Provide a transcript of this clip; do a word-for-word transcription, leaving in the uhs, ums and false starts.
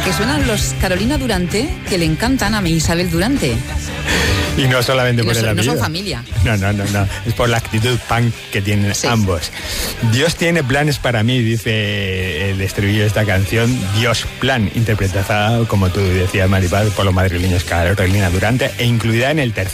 que suenan los Carolina Durante, que le encantan a mi Isabel Durante. Y no solamente por no, el son, apellido. no son familia. No, no, no, no. Es por la actitud punk que tienen sí. ambos. Dios tiene planes para mí, dice el estribillo de esta canción. Dios plan, interpretada, como tú decías, Maripaz, por los madrileños Carolina Durante, e incluida en el tercer